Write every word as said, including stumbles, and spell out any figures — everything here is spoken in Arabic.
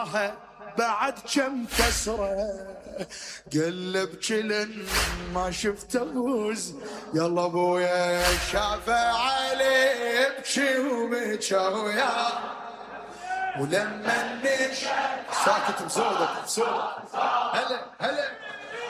وياها بعد كم كسرة، قلب كلن ما شفت ابوز، يلا ابويا شافه علي ابكي وبكى وياه، ولما نش ساكت بزودك بزودك هلا هلا